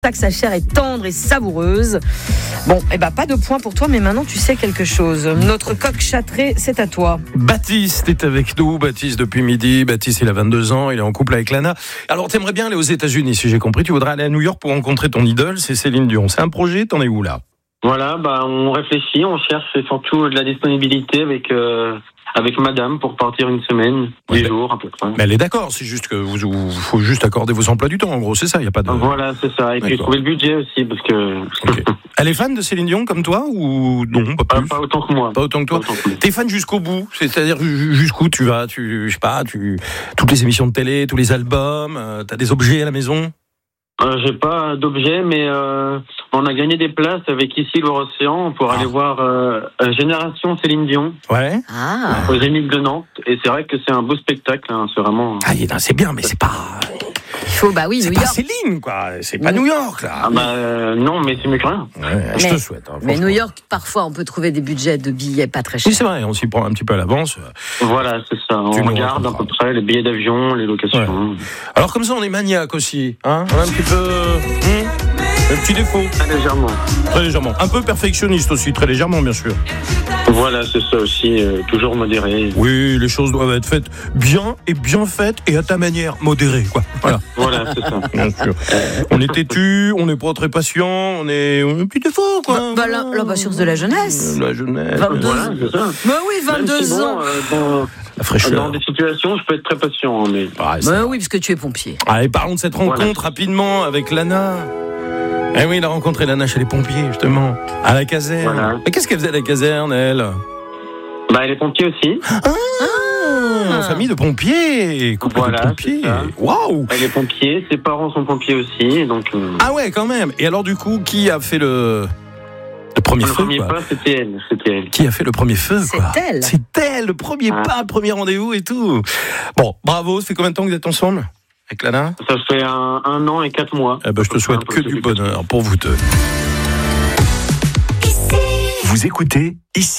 ça que sa chair est tendre et savoureuse. Bon, pas de point pour toi, mais maintenant tu sais quelque chose. Notre coq châtré, c'est à toi. Baptiste est avec nous. Baptiste depuis midi. Baptiste, il a 22 ans. Il est en couple avec Lana. Alors, t'aimerais bien aller aux États-Unis, si j'ai compris. Tu voudrais aller à New York pour rencontrer ton idole, c'est Céline Dion. C'est un projet. T'en es où là ? Voilà, on réfléchit, on cherche surtout de la disponibilité avec madame pour partir une semaine, 10 jours à peu près. Mais elle est d'accord, c'est juste que vous faut juste accorder vos emplois du temps, en gros, c'est ça, il n'y a pas de... Voilà, c'est ça, et puis trouver le budget aussi, parce que... Okay. Elle est fan de Céline Dion comme toi, ou non, pas plus ? Pas autant que moi. Pas autant que toi. T'es fan jusqu'au bout, c'est-à-dire jusqu'où tu vas, je sais pas, toutes les émissions de télé, tous les albums, t'as des objets à la maison ? J'ai pas d'objet, mais on a gagné des places avec ici l'Océan pour aller voir Génération Céline Dion. Ouais. Au Zénith de Nantes. Et c'est vrai que c'est un beau spectacle, hein, c'est vraiment... c'est bien, mais c'est pas... C'est New pas York. Céline, quoi. C'est pas New York, là. Non, mais c'est mieux que rien. Ouais, je te souhaite. Hein, mais New York, parfois, on peut trouver des budgets de billets pas très chers. Oui, c'est vrai, on s'y prend un petit peu à l'avance. Voilà, c'est ça. On regarde à peu près les billets d'avion, les locations. Ouais. Alors, comme ça, on est maniaque aussi. Hein, on a un petit peu... un petit défaut. Très légèrement. Un peu perfectionniste aussi, très légèrement, bien sûr. Voilà, c'est ça aussi, toujours modéré. Oui, les choses doivent être faites bien faites et à ta manière, modérée, quoi. Voilà, c'est ça. Bien sûr. On est têtu, on n'est pas très patient, on est un petit défaut, quoi. L'impatience de la jeunesse. La jeunesse. 22 voilà, c'est ça. Mais oui, 22 ans. La fraîcheur. Dans des situations, je peux être très patient, mais... oui, parce que tu es pompier. Allez, parlons de cette rencontre rapidement avec Lana. Eh oui, il a rencontré Lana chez les pompiers, justement, à la caserne. Voilà. Mais qu'est-ce qu'elle faisait à la caserne, elle ? Elle est pompier aussi. Famille de pompiers, couple de pompiers. Waouh. Elle est pompier, ses parents sont pompiers aussi, donc... Ah ouais, quand même. Et alors, du coup, qui a fait le premier feu, quoi. Le premier pas, c'était elle. Qui a fait le premier feu, quoi. C'est elle, le premier pas, le premier rendez-vous et tout. Bon, bravo, ça fait combien de temps que vous êtes ensemble avec Lana ? Ça fait un an et 4 mois. Je te souhaite que du bonheur pour vous deux. Vous écoutez ici.